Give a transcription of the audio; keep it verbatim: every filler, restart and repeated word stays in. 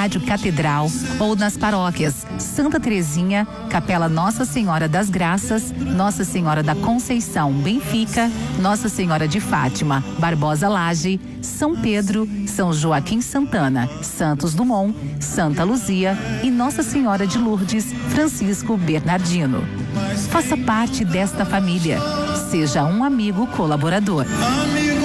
Rádio Catedral ou nas paróquias Santa Terezinha, Capela Nossa Senhora das Graças, Nossa Senhora da Conceição, Benfica, Nossa Senhora de Fátima, Barbosa Laje, São Pedro, São Joaquim Santana, Santos Dumont, Santa Luzia e Nossa Senhora de Lourdes, Francisco Bernardino. Faça parte desta família. Seja um amigo colaborador.